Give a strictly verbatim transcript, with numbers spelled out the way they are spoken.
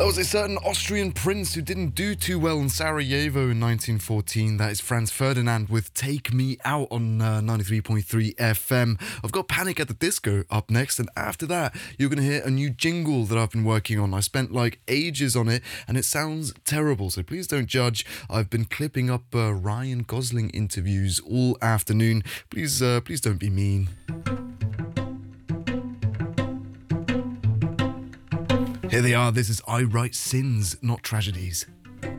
There was a certain Austrian prince who didn't do too well in Sarajevo in nineteen fourteen. That is Franz Ferdinand with Take Me Out on uh, ninety-three point three F M. I've got Panic at the Disco up next, and after that, you're going to hear a new jingle that I've been working on. I spent like ages on it, and it sounds terrible, so please don't judge. I've been clipping up uh, Ryan Gosling interviews all afternoon. Please, uh, please don't be mean. Here they are. This is I Write Sins, Not Tragedies.